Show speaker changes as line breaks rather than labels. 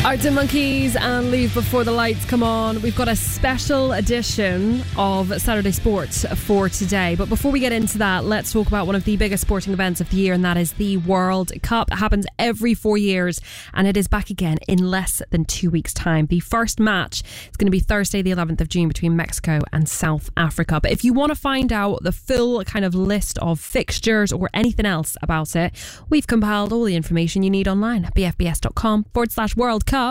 Arctic Monkeys and Leave Before the Lights Come On. We've got a special edition of Saturday Sports for today. But before we get into that, let's talk about one of the biggest sporting events of the year, and that is the World Cup. It happens every 4 years, and it is back again in less than 2 weeks' time. The first match is going to be Thursday, the 11th of June, between Mexico and South Africa. But if you want to find out the full kind of list of fixtures or anything else about it, we've compiled all the information you need online at bfbs.com/World Cup.